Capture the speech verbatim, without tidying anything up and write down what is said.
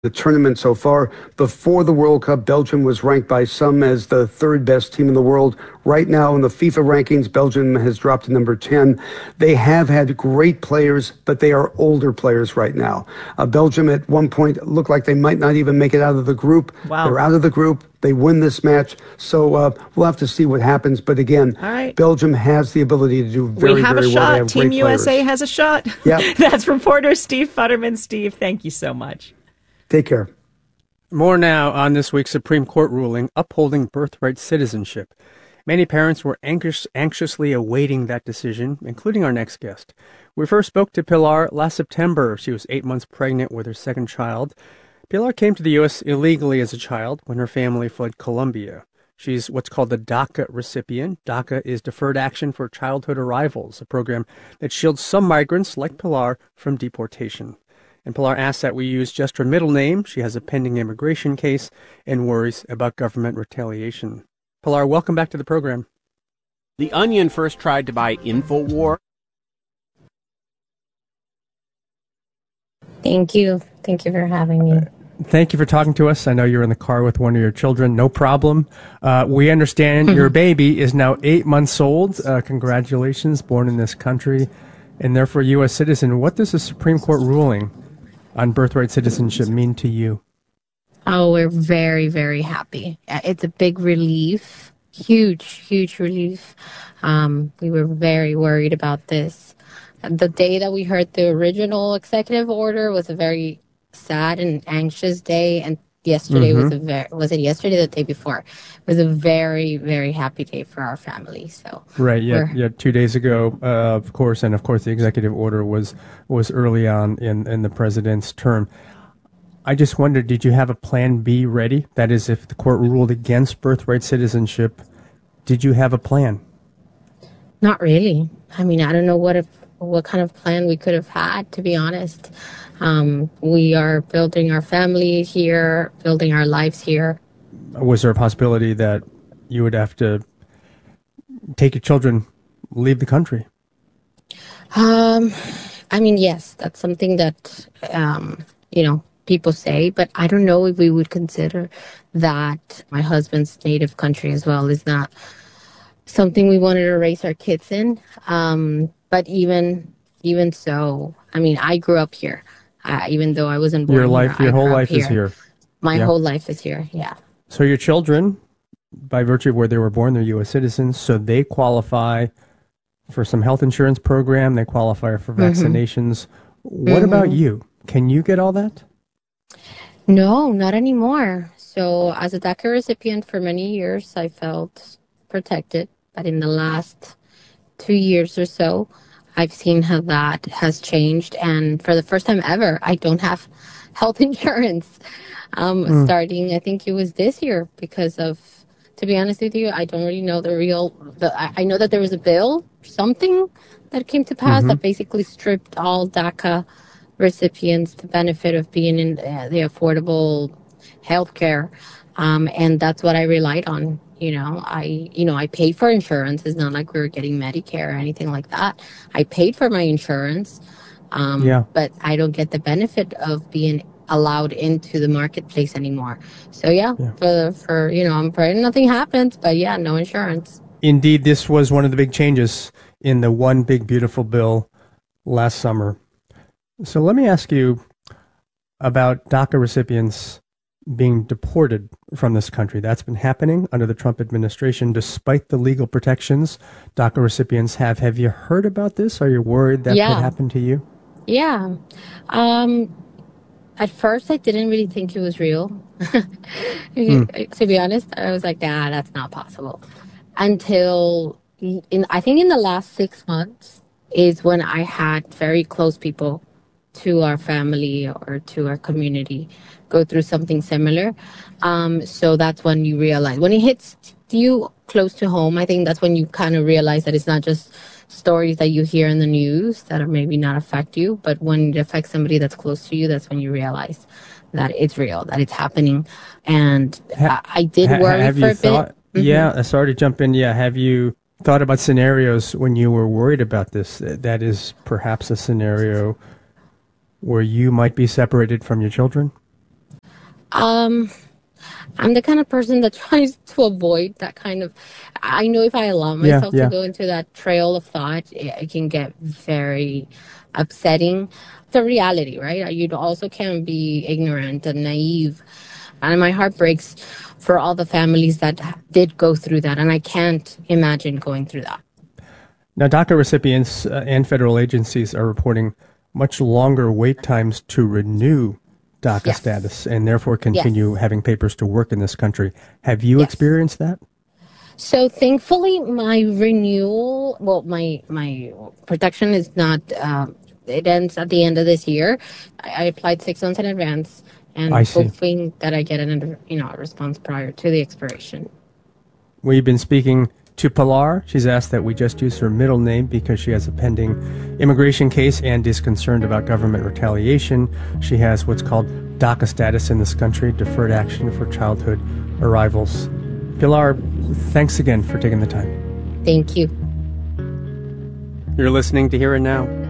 the tournament so far. Before the World Cup, Belgium was ranked by some as the third best team in the world. Right now in the FIFA rankings, Belgium has dropped to number ten. They have had great players, but they are older players right now. Uh, Belgium at one point looked like they might not even make it out of the group. Wow. They're out of the group. They win this match. So uh, we'll have to see what happens. But again, All right. Belgium has the ability to do very, we have very a well. They shot. have Team great U S A players. has a shot. Yep. That's reporter Steve Futterman. Steve, thank you so much. Take care. More now on this week's Supreme Court ruling upholding birthright citizenship. Many parents were anxious, anxiously awaiting that decision, including our next guest. We first spoke to Pilar last September. She was eight months pregnant with her second child. Pilar came to the U S illegally as a child when her family fled Colombia. She's what's called the DACA recipient. DACA is Deferred Action for Childhood Arrivals, a program that shields some migrants like Pilar from deportation. And Pilar asks that we use just her middle name. She has a pending immigration case and worries about government retaliation. Pilar, welcome back to the program. The Onion first tried to buy InfoWar. Thank you. Thank you for having me. Thank you for talking to us. I know you're in the car with one of your children. No problem. Uh, we understand your baby is now eight months old. Uh, congratulations, born in this country, and therefore a U S citizen. What does the Supreme Court ruling on birthright citizenship mean to you? Oh, we're very, very happy. It's a big relief, huge, huge relief. Um, we were very worried about this. The day that we heard the original executive order was a very sad and anxious day, and yesterday mm-hmm. was a very, was it yesterday or the day before? It was a very, very happy day for our family. So right, yeah, yeah. Two days ago, uh, of course, and of course, the executive order was was early on in in the president's term. I just wondered, did you have a plan B ready? That is, if the court ruled against birthright citizenship, did you have a plan? Not really. I mean, I don't know what if what kind of plan we could have had, to be honest. Um, we are building our family here, building our lives here. Was there a possibility that you would have to take your children, leave the country? Um, I mean, yes, that's something that, um, you know, people say, but I don't know if we would consider that my husband's native country as well is not something we wanted to raise our kids in. Um, but even even so, I mean, I grew up here. Uh, even though I wasn't born your life, here, your I whole grew up life here. is here. My yeah. whole life is here. Yeah. So your children, by virtue of where they were born, they're U S citizens, so they qualify for some health insurance program. They qualify for vaccinations. Mm-hmm. What mm-hmm. about you? Can you get all that? No, not anymore. So as a DACA recipient for many years, I felt protected. But in the last two years or so, I've seen how that has changed. And for the first time ever, I don't have health insurance. Um, mm. Starting, I think it was this year because of, to be honest with you, I don't really know the real, the, I, I know that there was a bill, something that came to pass mm-hmm. that basically stripped all DACA recipients the benefit of being in uh, the affordable health care. Um, and that's what I relied on. You know, I, you know, I paid for insurance. It's not like we were getting Medicare or anything like that. I paid for my insurance. Um, yeah. But I don't get the benefit of being allowed into the marketplace anymore. So yeah, yeah. for, for, you know, I'm praying nothing happens, but yeah, no insurance. Indeed, this was one of the big changes in the One Big Beautiful Bill last summer. So let me ask you about DACA recipients being deported from this country. That's been happening under the Trump administration, despite the legal protections DACA recipients have. Have you heard about this? Are you worried that yeah. could happen to you? Yeah. Um, at first, I didn't really think it was real. mm. To be honest, I was like, nah, that's not possible. Until, in, I think in the last six months is when I had very close people to our family or to our community go through something similar. Um, so that's when you realize, when it hits you close to home, I think that's when you kind of realize that it's not just stories that you hear in the news that are maybe not affect you, but when it affects somebody that's close to you, that's when you realize that it's real, that it's happening. And ha- I, I did ha- worry have for you a thought, bit. Yeah, mm-hmm. sorry to jump in. Yeah, have you thought about scenarios when you were worried about this? That is perhaps a scenario where you might be separated from your children? Um, I'm the kind of person that tries to avoid that kind of. I know if I allow myself yeah. to go into that trail of thought, it, it can get very upsetting. The reality, right? You also can't be ignorant and naive. And my heart breaks for all the families that did go through that. And I can't imagine going through that. Now, DACA recipients uh, and federal agencies are reporting much longer wait times to renew DACA Yes. status and therefore continue Yes. having papers to work in this country. Have you Yes. experienced that? So thankfully, my renewal, well, my my protection is not. Um, it ends at the end of this year. I, I applied six months in advance, and I see. hoping that I get an you know a response prior to the expiration. We've been speaking to Pilar. She's asked that we just use her middle name because she has a pending immigration case and is concerned about government retaliation. She has what's called DACA status in this country, Deferred Action for Childhood Arrivals. Pilar, thanks again for taking the time. Thank you. You're listening to Here and Now.